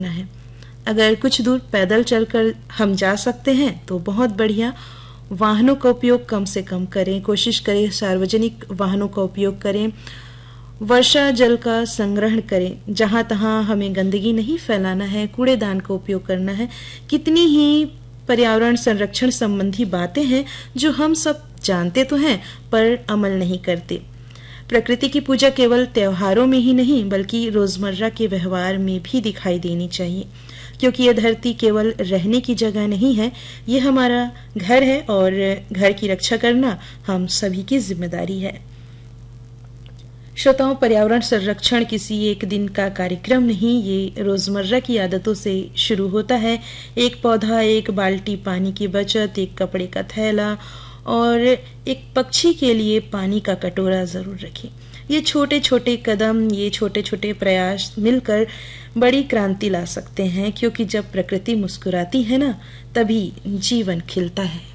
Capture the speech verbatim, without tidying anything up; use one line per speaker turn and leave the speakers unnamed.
है। अगर कुछ दूर पैदल चलकर हम जा सकते हैं तो बहुत बढ़िया। वाहनों का उपयोग कम से कम करें, कोशिश करें सार्वजनिक वाहनों का उपयोग करें। वर्षा जल का संग्रहण करें, जहां तहां हमें गंदगी नहीं फैलाना है, कूड़ेदान का उपयोग करना है। कितनी ही पर्यावरण संरक्षण संबंधी बातें हैं जो हम सब जानते तो हैं पर अमल नहीं करते। प्रकृति की पूजा केवल त्योहारों में ही नहीं बल्कि रोजमर्रा के व्यवहार में भी दिखाई देनी चाहिए, क्योंकि यह धरती केवल रहने की जगह नहीं है, ये हमारा घर है और घर की रक्षा करना हम सभी की जिम्मेदारी है। श्रोताओं, पर्यावरण संरक्षण किसी एक दिन का कार्यक्रम नहीं, ये रोजमर्रा की आदतों से शुरू होता है। एक पौधा, एक बाल्टी पानी की बचत, एक कपड़े का थैला और एक पक्षी के लिए पानी का कटोरा जरूर रखें। ये छोटे छोटे कदम, ये छोटे छोटे प्रयास मिलकर बड़ी क्रांति ला सकते हैं, क्योंकि जब प्रकृति मुस्कुराती है ना, तभी जीवन खिलता है।